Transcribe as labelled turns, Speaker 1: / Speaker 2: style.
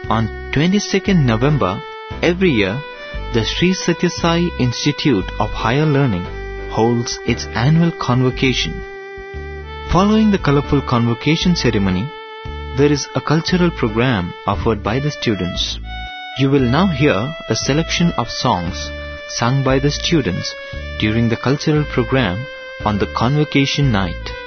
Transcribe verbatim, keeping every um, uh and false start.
Speaker 1: On twenty-second November every year, the Sri Satya Sai Institute of Higher Learning holds its annual convocation. Following the colorful convocation ceremony, there is a cultural program offered by the students. You will now hear a selection of songs sung by the students during the cultural program on the convocation night.